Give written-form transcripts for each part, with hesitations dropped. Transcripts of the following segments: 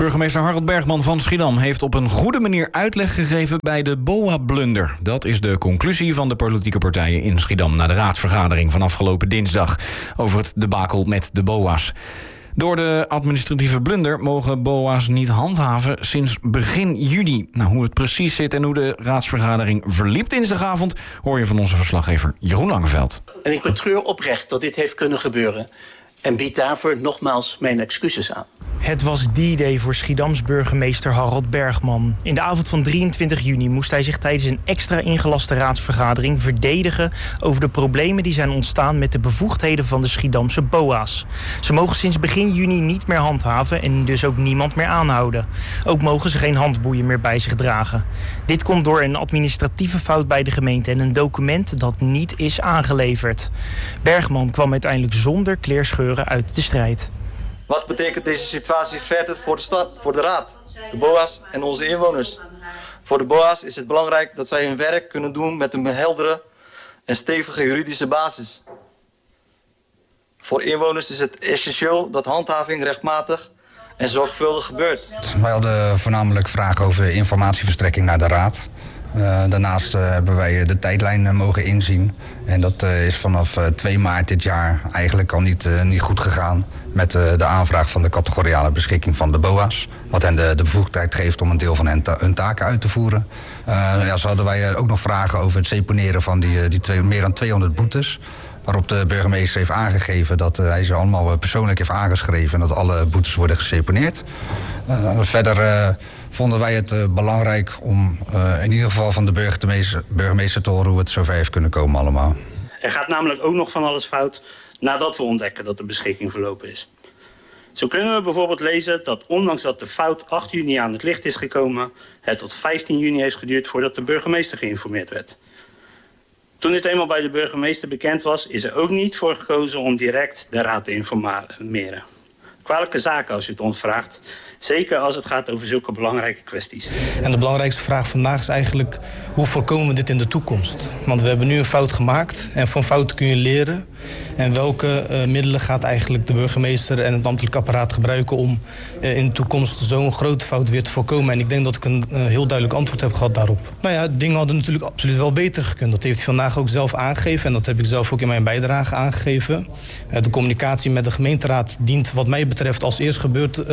Burgemeester Harold Bergman van Schiedam heeft op een goede manier uitleg gegeven bij de BOA-blunder. Dat is de conclusie van de politieke partijen in Schiedam na de raadsvergadering van afgelopen dinsdag over het debakel met de BOA's. Door de administratieve blunder mogen BOA's niet handhaven sinds begin juni. Hoe het precies zit en hoe de raadsvergadering verliep dinsdagavond hoor je van onze verslaggever Jeroen Langeveld. En ik betreur oprecht dat dit heeft kunnen gebeuren en bied daarvoor nogmaals mijn excuses aan. Het was D-Day voor Schiedams burgemeester Harold Bergman. In de avond van 23 juni moest hij zich tijdens een extra ingelaste raadsvergadering verdedigen over de problemen die zijn ontstaan met de bevoegdheden van de Schiedamse BOA's. Ze mogen sinds begin juni niet meer handhaven en dus ook niemand meer aanhouden. Ook mogen ze geen handboeien meer bij zich dragen. Dit komt door een administratieve fout bij de gemeente en een document dat niet is aangeleverd. Bergman kwam uiteindelijk zonder kleerscheuren uit de strijd. Wat betekent deze situatie verder voor de stad, voor de raad, de BOA's en onze inwoners? Voor de BOA's is het belangrijk dat zij hun werk kunnen doen met een heldere en stevige juridische basis. Voor inwoners is het essentieel dat handhaving rechtmatig en zorgvuldig gebeurt. Wij hadden voornamelijk vragen over informatieverstrekking naar de raad. Daarnaast hebben wij de tijdlijn mogen inzien. En dat is vanaf 2 maart dit jaar eigenlijk al niet goed gegaan met de aanvraag van de categoriale beschikking van de BOA's. Wat hen de bevoegdheid geeft om een deel van hun taken uit te voeren. Zo hadden wij ook nog vragen over het seponeren van die meer dan 200 boetes. Waarop de burgemeester heeft aangegeven dat hij ze allemaal persoonlijk heeft aangeschreven en dat alle boetes worden geseponeerd. Verder vonden wij het belangrijk om in ieder geval van de burgemeester te horen hoe het zover heeft kunnen komen allemaal. Er gaat namelijk ook nog van alles fout nadat we ontdekken dat de beschikking verlopen is. Zo kunnen we bijvoorbeeld lezen dat ondanks dat de fout 8 juni aan het licht is gekomen, het tot 15 juni heeft geduurd voordat de burgemeester geïnformeerd werd. Toen dit eenmaal bij de burgemeester bekend was, is er ook niet voor gekozen om direct de raad te informeren. Kwalijke zaken als je het ons vraagt. Zeker als het gaat over zulke belangrijke kwesties. En de belangrijkste vraag vandaag is eigenlijk: hoe voorkomen we dit in de toekomst? Want we hebben nu een fout gemaakt en van fouten kun je leren. En welke middelen gaat eigenlijk de burgemeester en het ambtelijk apparaat gebruiken om in de toekomst zo'n grote fout weer te voorkomen? En ik denk dat ik een heel duidelijk antwoord heb gehad daarop. Dingen hadden natuurlijk absoluut wel beter gekund. Dat heeft hij vandaag ook zelf aangegeven en dat heb ik zelf ook in mijn bijdrage aangegeven. De communicatie met de gemeenteraad dient wat mij betreft als eerst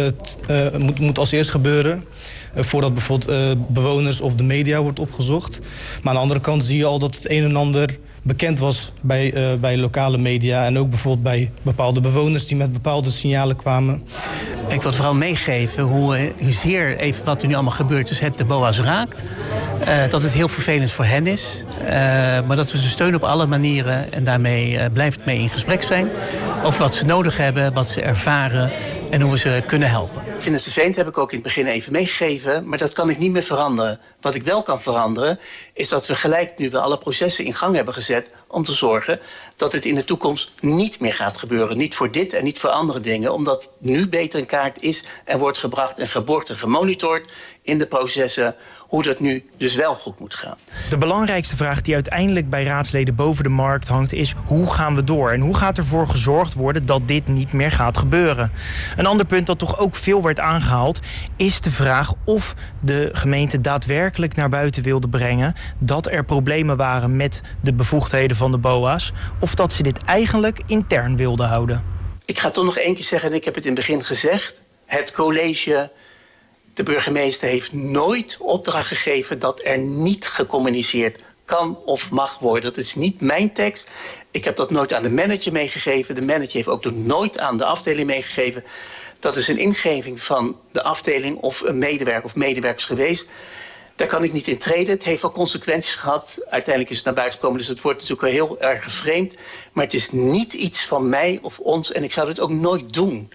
moet als eerst gebeuren. Voordat bijvoorbeeld bewoners of de media wordt opgezocht. Maar aan de andere kant zie je al dat het een en ander bekend was bij lokale media en ook bijvoorbeeld bij bepaalde bewoners die met bepaalde signalen kwamen. Ik wil vooral meegeven hoezeer even wat er nu allemaal gebeurd is, het de BOA's raakt. Dat het heel vervelend voor hen is. Maar dat we ze steunen op alle manieren en daarmee blijft mee in gesprek zijn. Over wat ze nodig hebben, wat ze ervaren en hoe we ze kunnen helpen. Ik vind het vervelend, heb ik ook in het begin even meegegeven, maar dat kan ik niet meer veranderen. Wat ik wel kan veranderen, is dat we gelijk nu we alle processen in gang hebben gezet om te zorgen dat het in de toekomst niet meer gaat gebeuren. Niet voor dit en niet voor andere dingen, omdat het nu beter in kaart is en wordt gebracht en geborgd en gemonitord in de processen hoe dat nu dus wel goed moet gaan. De belangrijkste vraag die uiteindelijk bij raadsleden boven de markt hangt is: hoe gaan we door? En hoe gaat ervoor gezorgd worden dat dit niet meer gaat gebeuren? Een ander punt dat toch ook veel werd aangehaald is de vraag of de gemeente daadwerkelijk naar buiten wilde brengen dat er problemen waren met de bevoegdheden van de BOA's, of dat ze dit eigenlijk intern wilden houden. Ik ga toch nog 1 keer zeggen, en ik heb het in het begin gezegd, het college, de burgemeester heeft nooit opdracht gegeven dat er niet gecommuniceerd kan of mag worden. Dat is niet mijn tekst. Ik heb dat nooit aan de manager meegegeven. De manager heeft ook nooit aan de afdeling meegegeven. Dat is een ingeving van de afdeling of een medewerker of medewerkers geweest. Daar kan ik niet in treden. Het heeft wel consequenties gehad. Uiteindelijk is het naar buiten gekomen, dus het wordt natuurlijk wel heel erg gevreemd. Maar het is niet iets van mij of ons en ik zou dit ook nooit doen.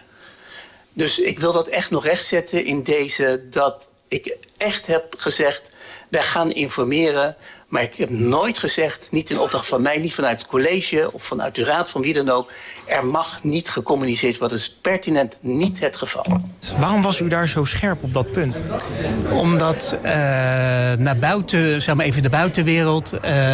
Dus ik wil dat echt nog rechtzetten in deze, dat ik echt heb gezegd, wij gaan informeren. Maar ik heb nooit gezegd, niet in opdracht van mij, niet vanuit het college of vanuit de raad, van wie dan ook, er mag niet gecommuniceerd worden. Dat is pertinent niet het geval. Waarom was u daar zo scherp op dat punt? Omdat naar buiten, zeg maar even de buitenwereld,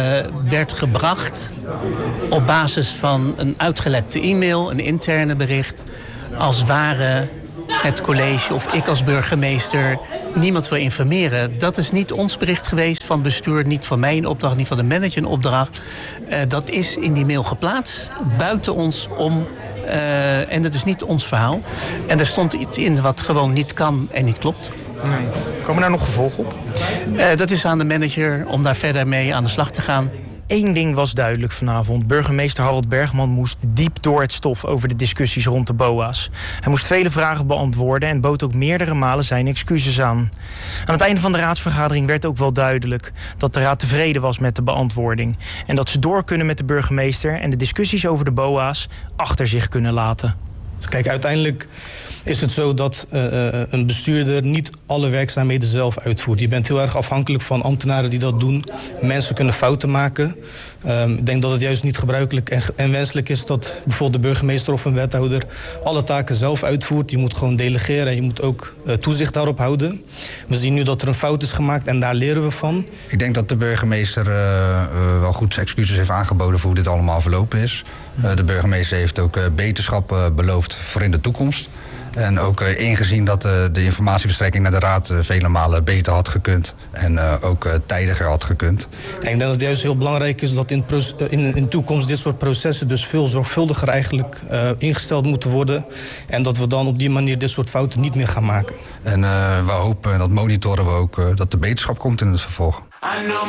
werd gebracht op basis van een uitgelekte e-mail, een interne bericht, als ware het college of ik als burgemeester niemand wil informeren. Dat is niet ons bericht geweest van bestuur, niet van mijn opdracht, niet van de manager een opdracht. Dat is in die mail geplaatst, buiten ons om. En dat is niet ons verhaal. En er stond iets in wat gewoon niet kan en niet klopt. Nee. Komen daar nog gevolgen op? Dat is aan de manager om daar verder mee aan de slag te gaan. Eén ding was duidelijk vanavond. Burgemeester Harold Bergman moest diep door het stof over de discussies rond de BOA's. Hij moest vele vragen beantwoorden en bood ook meerdere malen zijn excuses aan. Aan het einde van de raadsvergadering werd ook wel duidelijk dat de raad tevreden was met de beantwoording. En dat ze door kunnen met de burgemeester en de discussies over de BOA's achter zich kunnen laten. Kijk, uiteindelijk is het zo dat een bestuurder niet alle werkzaamheden zelf uitvoert. Je bent heel erg afhankelijk van ambtenaren die dat doen. Mensen kunnen fouten maken. Ik denk dat het juist niet gebruikelijk en wenselijk is dat bijvoorbeeld de burgemeester of een wethouder alle taken zelf uitvoert. Je moet gewoon delegeren en je moet ook toezicht daarop houden. We zien nu dat er een fout is gemaakt en daar leren we van. Ik denk dat de burgemeester wel goed zijn excuses heeft aangeboden voor hoe dit allemaal verlopen is. De burgemeester heeft ook beterschap beloofd voor in de toekomst. En ook ingezien dat de informatieverstrekking naar de raad vele malen beter had gekund. En ook tijdiger had gekund. En ik denk dat het juist heel belangrijk is dat in de toekomst dit soort processen dus veel zorgvuldiger eigenlijk ingesteld moeten worden. En dat we dan op die manier dit soort fouten niet meer gaan maken. En we hopen, en dat monitoren we ook, dat de beterschap komt in het vervolg.